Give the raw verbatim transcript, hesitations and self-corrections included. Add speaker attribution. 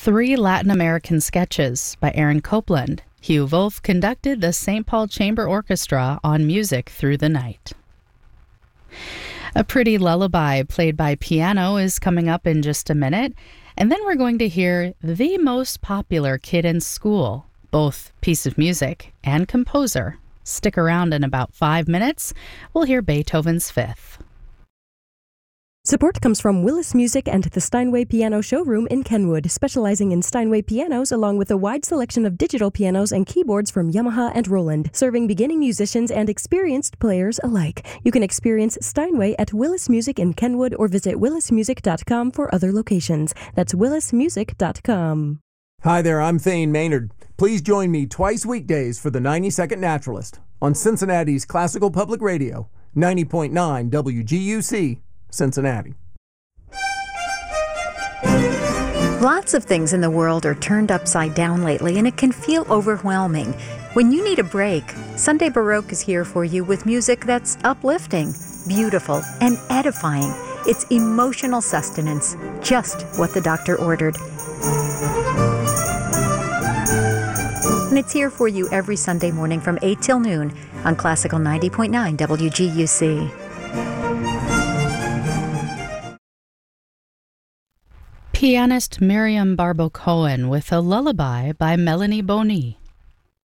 Speaker 1: Three Latin American sketches by Aaron Copland. Hugh Wolf conducted the Saint Paul Chamber Orchestra on Music Through the Night. A Pretty Lullaby played by piano is coming up in just a minute, and then we're going to hear the most popular kid in school, both piece of music and composer. Stick around in about five minutes. We'll hear Beethoven's Fifth.
Speaker 2: Support comes from Willis Music and the Steinway Piano Showroom in Kenwood, specializing in Steinway pianos along with a wide selection of digital pianos and keyboards from Yamaha and Roland, serving beginning musicians and experienced players alike. You can experience Steinway at Willis Music in Kenwood or visit willis music dot com for other locations. That's willis music dot com.
Speaker 3: Hi there, I'm Thane Maynard. Please join me twice weekdays for the ninety second Naturalist on Cincinnati's Classical Public Radio, ninety point nine W G U C. Cincinnati.
Speaker 4: Lots of things in the world are turned upside down lately, and it can feel overwhelming. When you need a break, Sunday Baroque is here for you with music that's uplifting, beautiful, and edifying. It's emotional sustenance, just what the doctor ordered. And it's here for you every Sunday morning from eight till noon on Classical ninety point nine W G U C.
Speaker 1: Pianist Miriam Barbo Cohen with a lullaby by Melanie Boni.